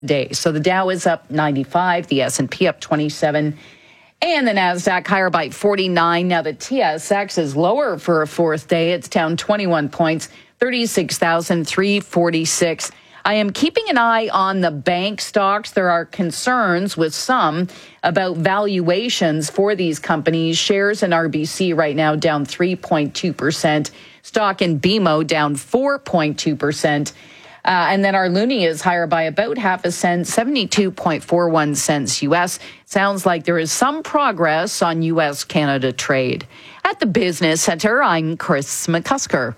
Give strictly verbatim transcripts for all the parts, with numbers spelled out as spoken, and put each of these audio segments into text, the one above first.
day. So the Dow is up ninety-five, the S and P up twenty-seven, and the NASDAQ higher by forty-nine. Now the T S X is lower for a fourth day. It's down twenty-one points, thirty-six thousand three hundred forty-six. I am keeping an eye on the bank stocks. There are concerns with some about valuations for these companies. Shares in R B C right now down three point two percent. Stock in B M O down four point two percent. Uh, and then our loonie is higher by about half a cent, seventy-two point four one cents U S. Sounds like there is some progress on U S Canada trade. At the Business Center, I'm Chris McCusker.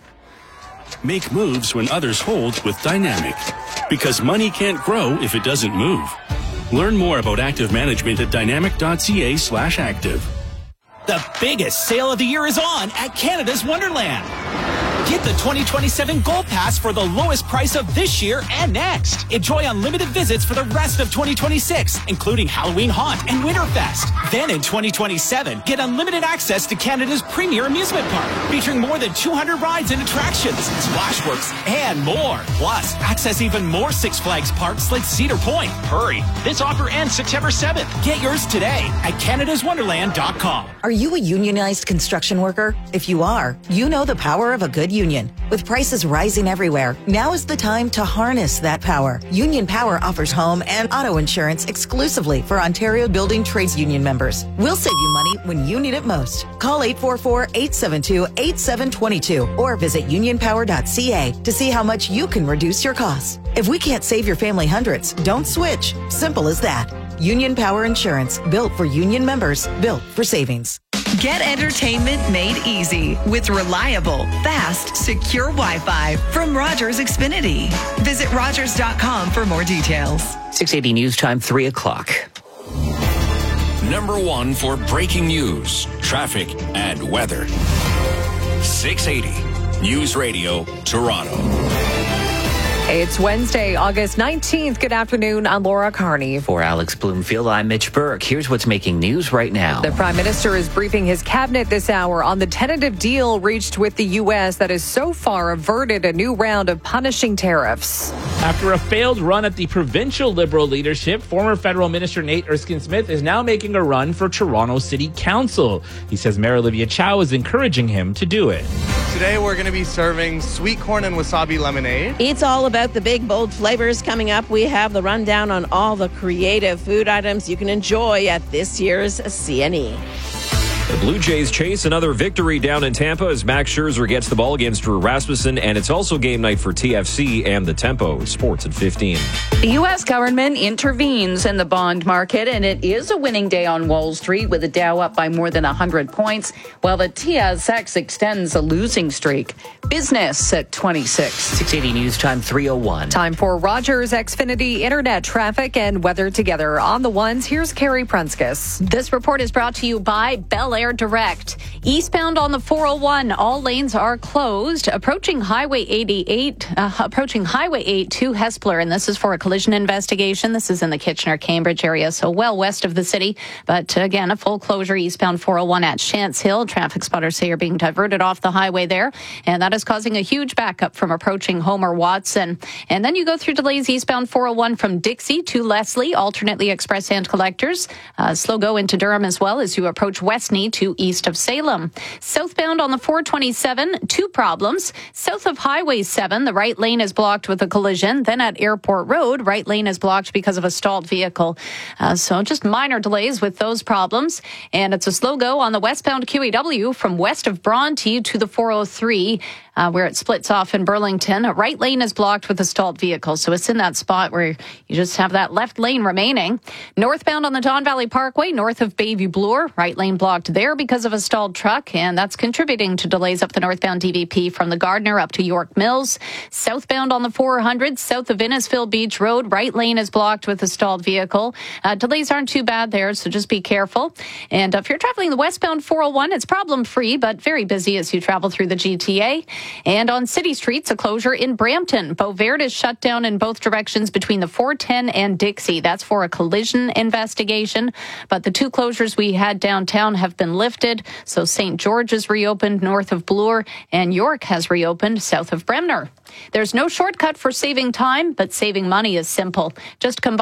Make moves when others hold with Dynamic. Because money can't grow if it doesn't move. Learn more about active management at dynamic.ca slash active. The biggest sale of the year is on at Canada's Wonderland. Get the twenty twenty-seven Gold Pass for the lowest price of this year and next. Enjoy unlimited visits for the rest of twenty twenty-six, including Halloween Haunt and Winterfest. Then in twenty twenty-seven, get unlimited access to Canada's premier amusement park, featuring more than two hundred rides and attractions, Splashworks, and more. Plus, access even more Six Flags parks like Cedar Point. Hurry, this offer ends September seventh. Get yours today at canada's wonderland dot com. Are you a unionized construction worker? If you are, you know the power of a good union. With prices rising everywhere, now is the time to harness that power. Union Power offers home and auto insurance exclusively for Ontario Building Trades Union members. We'll save you money when you need it most. Call eight four four, eight seven two, eight seven two two or visit union power dot c a to see how much you can reduce your costs. If we can't save your family hundreds, don't switch. Simple as that. Union Power Insurance, built for union members, built for savings. Get entertainment made easy with reliable, fast, secure Wi-Fi from Rogers Xfinity. Visit rogers dot com for more details. six eighty News Time, three o'clock. Number one for breaking news, traffic, and weather. six eighty News Radio, Toronto. It's Wednesday, August nineteenth. Good afternoon. I'm Laura Carney. For Alex Bloomfield, I'm Mitch Burke. Here's what's making news right now. The Prime Minister is briefing his cabinet this hour on the tentative deal reached with the U S that has so far averted a new round of punishing tariffs. After a failed run at the provincial Liberal leadership, former federal minister Nate Erskine-Smith is now making a run for Toronto City Council. He says Mayor Olivia Chow is encouraging him to do it. Today we're going to be serving sweet corn and wasabi lemonade. It's all about the big, bold flavors coming up. We have the rundown on all the creative food items you can enjoy at this year's C N E. The Blue Jays chase another victory down in Tampa as Max Scherzer gets the ball against Drew Rasmussen, and it's also game night for T F C and the Tempo. Sports at fifteen. The U S government intervenes in the bond market, and it is a winning day on Wall Street with the Dow up by more than one hundred points, while the T S X extends a losing streak. Business at twenty-six. six eighty News Time, three oh one. Time for Rogers Xfinity Internet traffic and weather together. On the ones, here's Carrie Prunskis. This report is brought to you by Bel Air Direct. Eastbound on the four oh one, all lanes are closed. Approaching Highway eighty-eight, uh, approaching Highway eight to Hespeler, and this is for a collision investigation. This is in the Kitchener-Cambridge area, so well west of the city. But again, a full closure eastbound four oh one at Chance Hill. Traffic spotters say you're being diverted off the highway there, and that is causing a huge backup from approaching Homer Watson. And then you go through delays eastbound four oh one from Dixie to Leslie, alternately express and collectors. Uh, slow go into Durham as well as you approach Westney to east of Salem. Southbound on the four twenty-seven, two problems. South of Highway seven, the right lane is blocked with a collision. Then at Airport Road, right lane is blocked because of a stalled vehicle. Uh, so just minor delays with those problems. And it's a slow go on the westbound Q E W from west of Bronte to the four oh three. Uh, where it splits off in Burlington. Right lane is blocked with a stalled vehicle, so it's in that spot where you just have that left lane remaining. Northbound on the Don Valley Parkway, north of Bayview Bloor, right lane blocked there because of a stalled truck, and that's contributing to delays up the northbound D V P from the Gardner up to York Mills. Southbound on the four hundred, south of Innisfil Beach Road, right lane is blocked with a stalled vehicle. Uh, delays aren't too bad there, so just be careful. And if you're traveling the westbound four oh one, it's problem-free, but very busy as you travel through the G T A. And on city streets, a closure in Brampton. Beauvert is shut down in both directions between the four ten and Dixie. That's for a collision investigation. But the two closures we had downtown have been lifted. So Saint George is reopened north of Bloor, and York has reopened south of Bremner. There's no shortcut for saving time, but saving money is simple. Just combine